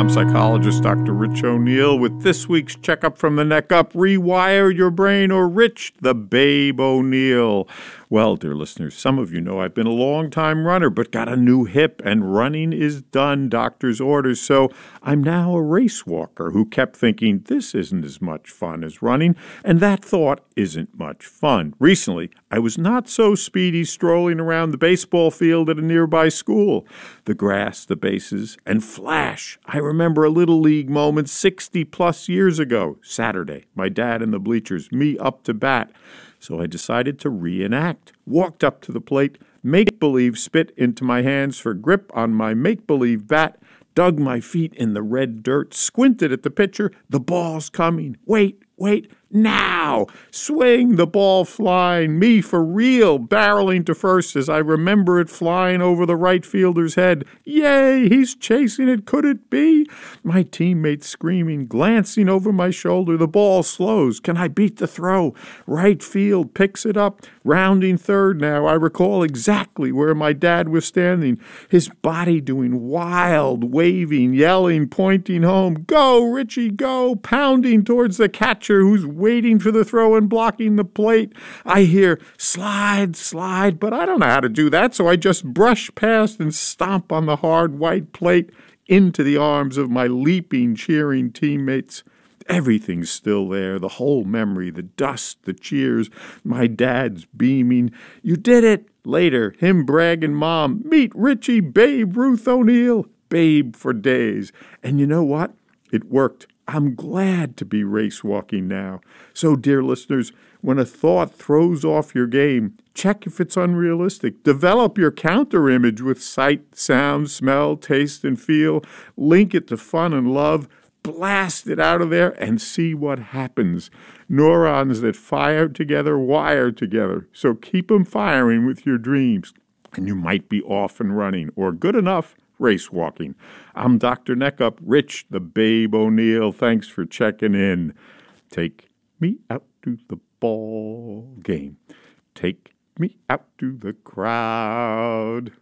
I'm psychologist Dr. Rich O'Neill with this week's Checkup from the Neck Up, Rewire Your Brain, or Rich the Babe O'Neill. Well, dear listeners, some of you know I've been a long-time runner, but got a new hip, and running is done, doctor's orders. So I'm now a race walker who kept thinking this isn't as much fun as running, and that thought isn't much fun. Recently, I was not so speedy strolling around the baseball field at a nearby school. The grass, the bases, and flash. I remember a Little League moment 60-plus years ago. Saturday, my dad in the bleachers, me up to bat. So I decided to reenact. Walked up to the plate, make-believe spit into my hands for grip on my make-believe bat, dug my feet in the red dirt, squinted at the pitcher. The ball's coming. Wait, now! Swing, the ball flying, me for real, barreling to first as I remember it flying over the right fielder's head. Yay, he's chasing it, could it be? My teammates screaming, glancing over my shoulder. The ball slows. Can I beat the throw? Right field picks it up, rounding third now. I recall exactly where my dad was standing, his body doing wild, waving, yelling, pointing home. Go, Richie, go! Pounding towards the catcher who's waiting for the throw and blocking the plate. I hear, slide, but I don't know how to do that, so I just brush past and stomp on the hard white plate into the arms of my leaping, cheering teammates. Everything's still there, the whole memory, the dust, the cheers, my dad's beaming. You did it! Later, him bragging, Mom, meet Richie Babe Ruth O'Neill. Babe for days. And you know what? It worked. I'm glad to be race walking now. So, dear listeners, when a thought throws off your game, check if it's unrealistic. Develop your counter image with sight, sound, smell, taste, and feel. Link it to fun and love. Blast it out of there and see what happens. Neurons that fire together wire together. So keep them firing with your dreams. And you might be off and running, or good enough, race walking. I'm Dr. Neckup, Rich the Babe O'Neill. Thanks for checking in. Take me out to the ball game. Take me out to the crowd.